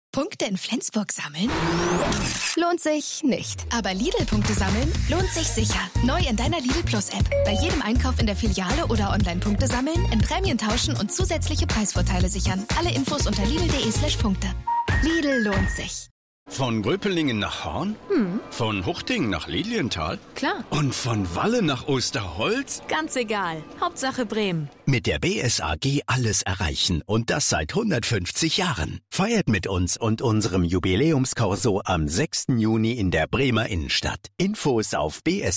Punkte in Flensburg sammeln? Lohnt sich nicht. Aber Lidl-Punkte sammeln lohnt sich sicher. Neu in deiner Lidl Plus-App. Bei jedem Einkauf in der Filiale oder online Punkte sammeln, in Prämien tauschen und zusätzliche Preisvorteile sichern. Alle Infos unter lidl.de/Punkte. Lidl lohnt sich. Von Gröpelingen nach Horn? Von Huchting nach Lilienthal? Klar. Und von Walle nach Osterholz? Ganz egal. Hauptsache Bremen. Mit der BSAG alles erreichen und das seit 150 Jahren. Feiert mit uns und unserem Jubiläumskorso am 6. Juni in der Bremer Innenstadt. Infos auf